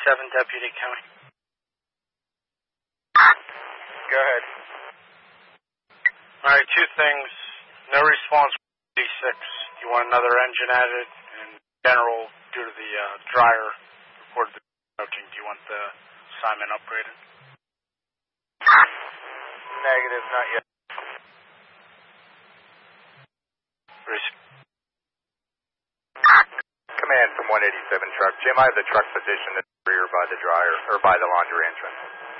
Deputy County. Go ahead. Alright, two things. No response from D6. You want another engine added? In general, due to the dryer reported the smoking, do you want the assignment upgraded? Negative, not yet. Command from 187 truck. Jim, I have the truck positioned at the rear by the dryer, or by the laundry entrance.